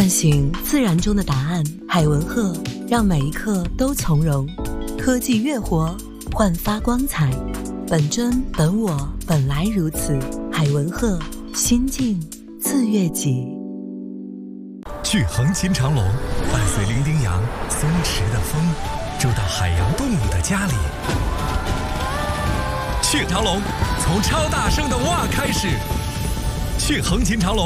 唤醒自然中的答案，海文鹤让每一刻都从容。科技乐活，焕发光彩。本真本我，本来如此。海文鹤，心静自悦己。 去横琴长隆，伴随伶仃洋松弛的风，住到海洋动物的家里。去长隆，从超大声的哇开始。去横琴长隆。